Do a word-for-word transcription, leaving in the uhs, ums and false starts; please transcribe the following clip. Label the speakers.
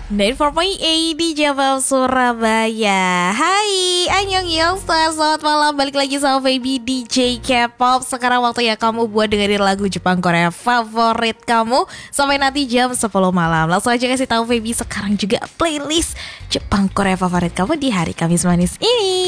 Speaker 1: sembilan puluh empat koma delapan di Jawa Surabaya. Hai, annyeonghaseyo, selamat malam. Balik lagi sama Baby D J K-pop. Sekarang waktunya kamu buat dengerin lagu Jepang Korea favorit kamu sampai nanti jam sepuluh malam. Langsung aja kasih tahu Baby sekarang juga playlist Jepang Korea favorit kamu di hari Kamis manis ini.